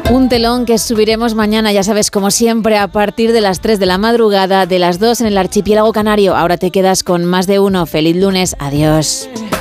Un telón que subiremos mañana, ya sabes, como siempre, a partir de las 3 de la madrugada, de las 2 en el archipiélago canario. Ahora te quedas con Más de Uno. Feliz lunes. Adiós.